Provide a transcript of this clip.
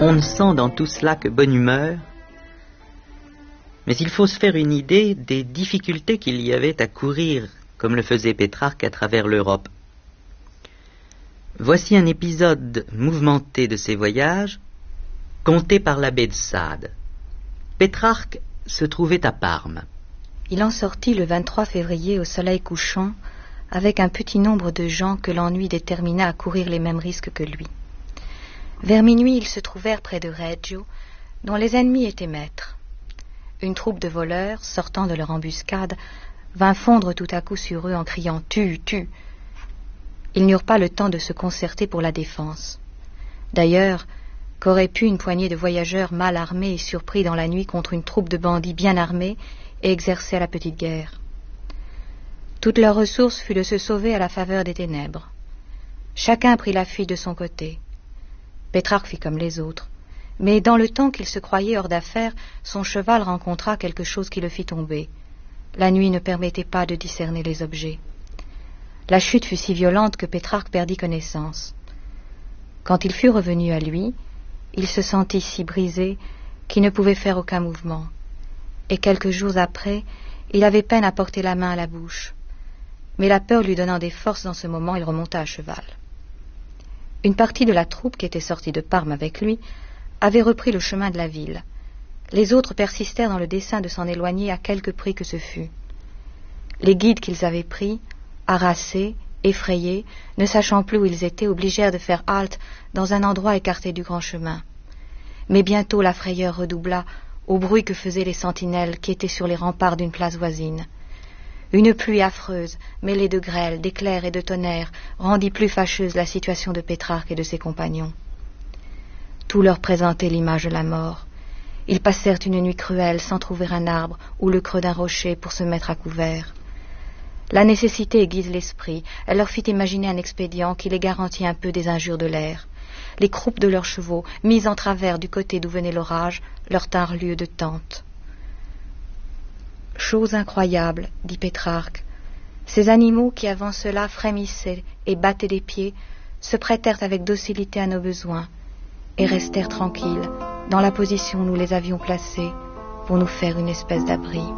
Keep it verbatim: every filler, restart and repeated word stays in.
On ne sent dans tout cela que bonne humeur, mais il faut se faire une idée des difficultés qu'il y avait à courir, comme le faisait Pétrarque à travers l'Europe. Voici un épisode mouvementé de ses voyages, conté par l'abbé de Sade. Pétrarque se trouvait à Parme. Il en sortit le vingt-trois février au soleil couchant, avec un petit nombre de gens que l'ennui détermina à courir les mêmes risques que lui. Vers minuit, ils se trouvèrent près de Reggio, dont les ennemis étaient maîtres. Une troupe de voleurs, sortant de leur embuscade, vint fondre tout à coup sur eux en criant « Tue, tue !» Ils n'eurent pas le temps de se concerter pour la défense. D'ailleurs, qu'aurait pu une poignée de voyageurs mal armés et surpris dans la nuit contre une troupe de bandits bien armés et exercés à la petite guerre? Toute leur ressource fut de se sauver à la faveur des ténèbres. Chacun prit la fuite de son côté. Pétrarque fit comme les autres. Mais dans le temps qu'il se croyait hors d'affaire, son cheval rencontra quelque chose qui le fit tomber. La nuit ne permettait pas de discerner les objets. La chute fut si violente que Pétrarque perdit connaissance. Quand il fut revenu à lui, il se sentit si brisé qu'il ne pouvait faire aucun mouvement. Et quelques jours après, il avait peine à porter la main à la bouche. Mais la peur lui donnant des forces dans ce moment, il remonta à cheval. Une partie de la troupe qui était sortie de Parme avec lui avait repris le chemin de la ville. Les autres persistèrent dans le dessein de s'en éloigner à quelque prix que ce fût. Les guides qu'ils avaient pris, harassés, effrayés, ne sachant plus où ils étaient, obligèrent de faire halte dans un endroit écarté du grand chemin. Mais bientôt la frayeur redoubla au bruit que faisaient les sentinelles qui étaient sur les remparts d'une place voisine. Une pluie affreuse, mêlée de grêle, d'éclairs et de tonnerre, rendit plus fâcheuse la situation de Pétrarque et de ses compagnons. Tout leur présentait l'image de la mort. Ils passèrent une nuit cruelle sans trouver un arbre ou le creux d'un rocher pour se mettre à couvert. La nécessité aiguise l'esprit. Elle leur fit imaginer un expédient qui les garantit un peu des injures de l'air. Les croupes de leurs chevaux, mises en travers du côté d'où venait l'orage, leur tinrent lieu de tente. « Chose incroyable, dit Pétrarque, ces animaux qui avant cela frémissaient et battaient des pieds se prêtèrent avec docilité à nos besoins et restèrent tranquilles dans la position où nous les avions placés pour nous faire une espèce d'abri. »